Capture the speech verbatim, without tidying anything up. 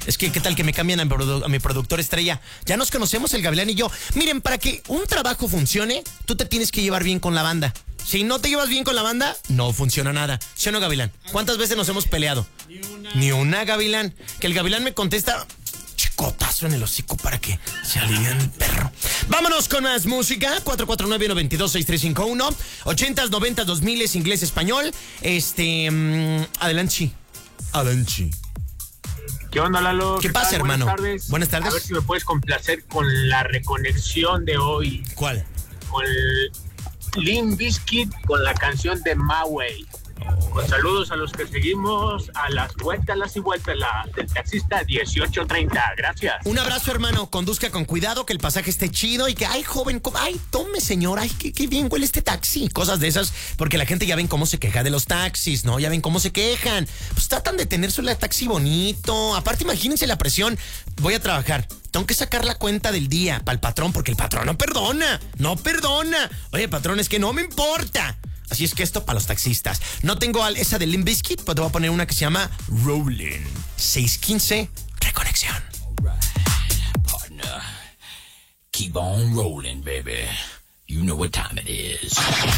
Es que, ¿qué tal que me cambian a mi, produ- a mi productor estrella? Ya nos conocemos, el Gavilán y yo. Miren, para que un trabajo funcione, tú te tienes que llevar bien con la banda. Si no te llevas bien con la banda, no funciona nada. ¿Sí o no, Gavilán? ¿Cuántas veces nos hemos peleado? Ni una. Ni una, Gavilán. Que el Gavilán me contesta... Chicotazo en el hocico para que se alivie el perro. Vámonos con más música. cuatro cuatro nueve, nueve dos, seis tres cinco uno. ochentas, noventas, dos miles, inglés, español. Este... Um, adelante. Adelante. ¿Qué onda, Lalo? ¿Qué, ¿Qué pasa, tal? hermano? Buenas tardes. Buenas tardes. A ver si me puedes complacer con la reconexión de hoy. ¿Cuál? Con Limp Bizkit, con la canción de My Way. Con saludos a los que seguimos a las vueltas, las y vueltas la, del taxista dieciocho treinta. Gracias. Un abrazo, hermano. Conduzca con cuidado, que el pasaje esté chido y que, ay, joven, ay, tome, señor, ay, qué, qué bien huele este taxi. Cosas de esas, porque la gente ya ven cómo se queja de los taxis, ¿no? Ya ven cómo se quejan. Pues tratan de tener su taxi bonito. Aparte, imagínense la presión. Voy a trabajar. Tengo que sacar la cuenta del día para el patrón, porque el patrón no perdona. No perdona. Oye, patrón, es que no me importa. Así es que esto para los taxistas. No tengo esa de Limp Bizkit, pero te voy a poner una que se llama Rollin'. seis quince, reconexión. Alright, partner. Keep on rolling, baby. You know what time it is.